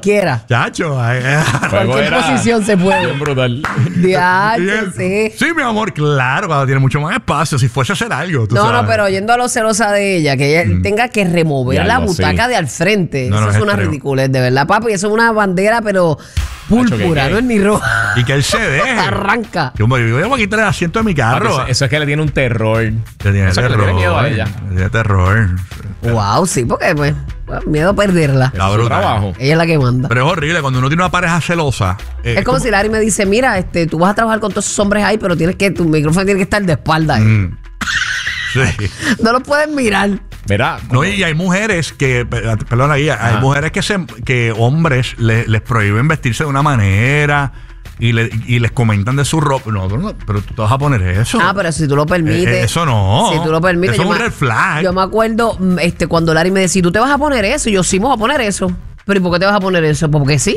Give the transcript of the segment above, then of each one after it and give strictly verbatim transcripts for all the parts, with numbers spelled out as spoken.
cualquiera. Chacho, cualquier era posición se puede. Bien brutal. Diache, sí. Sí, mi amor, claro, cuando tiene mucho más espacio, si fuese a hacer algo. Tú No, sabes. no, pero yendo a lo celosa de ella, que ella mm. tenga que remover ya la lo, butaca sí. de al frente. No, eso no, es, es una extremo. ridiculez, de verdad, papi. Eso es una bandera, pero púrpura, no es ni roja. Y que él se deje. Arranca. Yo me voy a quitar el asiento de mi carro. Papi, eso, eso es que le tiene un terror. Le tiene eso terror. es que le tiene miedo a ella. Le tiene terror. Wow, sí, porque pues, pues miedo a perderla. La Es su trabajo. Ella es la que manda. Pero es horrible cuando uno tiene una pareja celosa. Eh, es como, como si Larry me dice, mira, este, tú vas a trabajar con todos esos hombres ahí, pero tienes que, tu micrófono tiene que estar de espalda. Mm. Sí. No lo puedes mirar. Mira, no, y hay mujeres que, perdón, ahí, hay mujeres que se, que hombres les, les prohíben vestirse de una manera y, le, y les comentan de su ropa. No, no, pero tú te vas a poner eso. Ah, pero si tú lo permites. Eh, eso no. Si tú lo permites. Eso es un me, red flag. Yo me acuerdo este, cuando Larry me decía, ¿tú te vas a poner eso? Y yo, sí, me voy a poner eso. Pero ¿y por qué te vas a poner eso? Porque sí.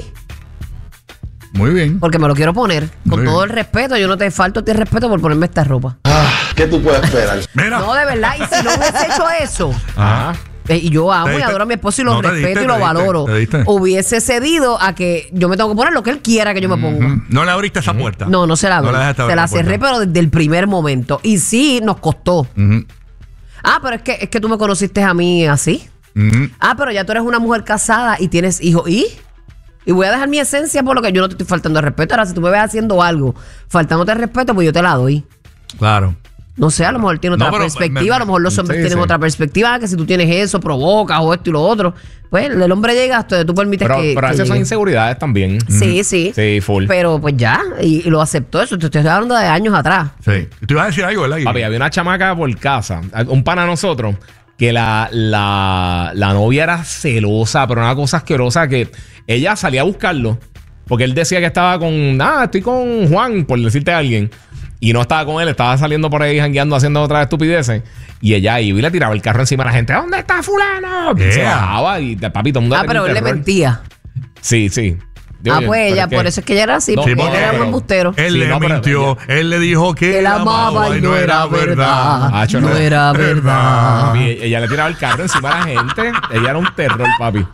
Muy bien. Porque me lo quiero poner. Con Muy todo bien. el respeto. Yo no te falto el respeto por ponerme esta ropa. Ah, ¿qué tú puedes esperar? Mira. No, de verdad. Y si no hubiese hecho eso. Ajá. Eh, y yo amo Te y diste- adoro a mi esposo y lo no, te respeto diste, y lo te diste, valoro. te diste. Hubiese cedido a que yo me tengo que poner lo que él quiera que yo me ponga. Mm, No le abriste esa puerta. No, no se la abrí. No le dejaste se abrir la la puerta. cerré, pero desde el primer momento. Y sí, nos costó. Ujú, Ah, pero es que, es que tú me conociste a mí así. ujú. Ah, pero ya tú eres una mujer casada y tienes hijos. ¿Y? Y voy a dejar mi esencia por lo que yo no te estoy faltando el respeto. Ahora, si tú me ves haciendo algo faltándote el respeto, pues yo te la doy. Claro. No sé, a lo mejor tiene No, otra pero perspectiva. me- me- a lo mejor los hombres sí, tienen sí. otra perspectiva. Que si tú tienes eso, provocas o esto y lo otro. Pues el hombre llega hasta donde tú permites Pero, que. pero a que veces son llegue. inseguridades también. Sí, sí. Sí, full. Pero pues ya, y, y lo aceptó eso. Te estoy hablando de años atrás. Sí. Tú ibas a decir algo, ¿verdad? Papi, había una chamaca por casa, un pana de nosotros, que la, la, la novia era celosa, pero una cosa asquerosa que ella salía a buscarlo. Porque él decía que estaba con, ah, estoy con Juan, por decirte a alguien. Y no estaba con él, estaba saliendo por ahí jangueando, haciendo otras estupideces. Y ella iba y le tiraba el carro encima a la gente. ¿Dónde está fulano? Y se Yeah. bajaba y, papi, todo el mundo Ah, le pero él tenía le terror. mentía. Sí, sí. Digo Ah, yo, pues pero ella, es que- por eso es que ella era así. No, porque sí, él porque era un pero- embustero. Él Sí, le no, pero mintió. ella- Él le dijo que Que la amaba y no era verdad. Hacho, No no. era verdad. Papi, ella le tiraba el carro encima a la gente. Ella era un terror, papi.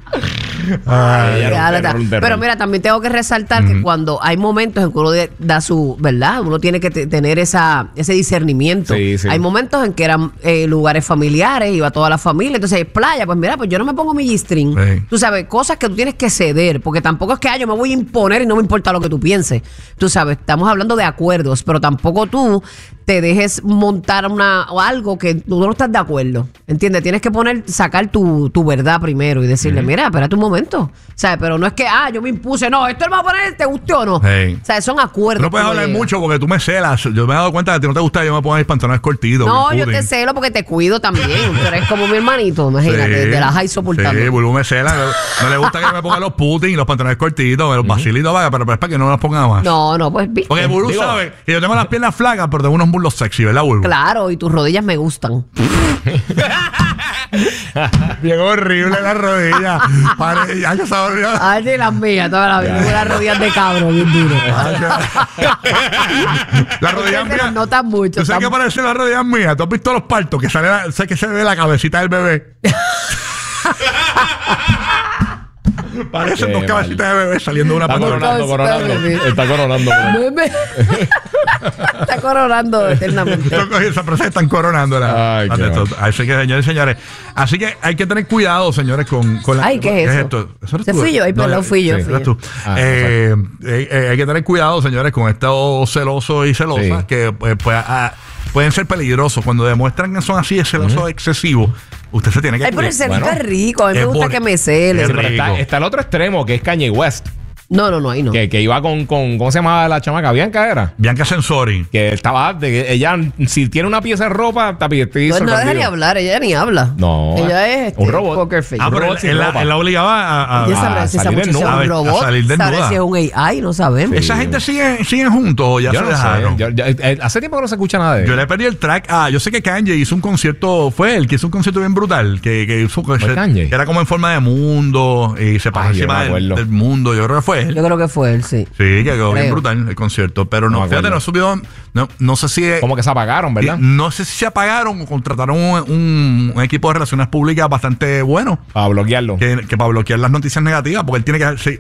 Ay, Ella era un Ya, terror, un terror. Pero mira, también tengo que resaltar que cuando hay momentos en que uno de- da su, ¿verdad? Uno tiene que te- tener esa, ese discernimiento. Sí, sí. Hay momentos en que eran eh, lugares familiares, iba toda la familia, entonces hay playa, pues mira, pues yo no me pongo mi G-string. Sí. Tú sabes, cosas que tú tienes que ceder, porque tampoco es que ah, yo me voy a imponer y no me importa lo que tú pienses. Tú sabes, estamos hablando de acuerdos, pero tampoco tú te dejes montar una o algo que tú no estás de acuerdo. ¿Entiendes? Tienes que poner, sacar tu, tu verdad primero y decirle, mira, espérate un momento. ¿Sabes? Pero no es que, ah, yo me impuse, no, esto lo va a poner, te guste o no. Sí. O sea, son acuerdos. Tú no puedes que uno hablar llega. mucho porque tú me celas. Yo me he dado cuenta de que no te gusta que yo me ponga mis pantalones cortitos. No, mi yo te pudding. celo porque te cuido también. Tú eres como mi hermanito, imagínate, Sí, de la high soportando. Sí, Bulbu me cela. No, no le gusta que yo me ponga los pudding y los pantalones cortitos, me los vacilitos, vaya, pero, pero es para que no me los ponga más. No, no, pues viste. Porque Bulbu Digo- sabe que yo tengo las piernas flacas, pero tengo unos muslos sexy, ¿verdad, Bulbu? Claro, y tus rodillas me gustan. Bien horrible la rodilla. Pare, ya que esa rodilla. Ay, de las mías, todas las tengo las rodillas de cabro, bien duro. La rodilla Se nos mía. notan mucho. ¿Tú sabes qué están- parece la rodilla mía? ¿Tú has visto los partos? Que sale la, sé que se ve la cabecita del bebé. Parecen Qué dos mal. cabecitas de bebé saliendo de una Está pata. coronando, coronando. Bebé. Está coronando. Bebé. Está coronando eternamente. Esa presa están coronando la. Ay, la qué de mal. esto. Así que, señores y señores. Así que hay que tener cuidado, señores, con, con la. Ay, ¿qué es eso? esto? ¿Eso eres Se tú? fui yo, ay, perdón, ya- fui yo, sí, fui eres yo. tú. Ah, Eh, eh, eh, hay que tener cuidado, señores, con estos celosos y celosas Sí. que eh, pues, ah, pueden ser peligrosos. Cuando demuestran que son así de celosos excesivos, usted se tiene que Ay, pero el celito Bueno, es rico. A mí me es gusta boni- que me cele. es Pero está, rico. está el otro extremo, que es Kanye West. No, no, no, ahí no. Que, que iba con, con. ¿Cómo se llamaba la chamaca? Bianca era. Bianca Sensori. Que estaba. De, que ella, si tiene una pieza de ropa, está pi- estoy No, no deja ni sorprendido. hablar, ella ni habla. No. Ella es este, Un robot. poker face. Ah, pero robot él, sin él la, ropa. él la obligaba a. a- ¿Quién a- sabrá si esa salir muchacha es desnuda. un A robot? salir ¿Sabe desnuda. si es un A I? No sabemos. Esa gente sigue, siguen juntos o ya Yo se no dejaron. sé. Yo- yo- eh, hace tiempo que no se escucha nada de Yo él. le perdí el track. Ah, yo sé que Kanye hizo un concierto. Fue él que hizo un concierto bien brutal. Que, que hizo que se- Kanye? que era como en forma de mundo. Y se pasó Ay, yo no encima me del, acuerdo. del mundo. Yo creo que fue él. Yo creo que fue él, sí. Sí, que quedó bien Creo. brutal el concierto. Pero no, No me fíjate, acuerdo. no subió. No, no sé si. Como que se apagaron, ¿verdad? No sé si se apagaron o contrataron un, un- un equipo de relaciones públicas bastante bueno. Para bloquearlo. Que, que para bloquear las noticias negativas, porque él tiene que. Sí,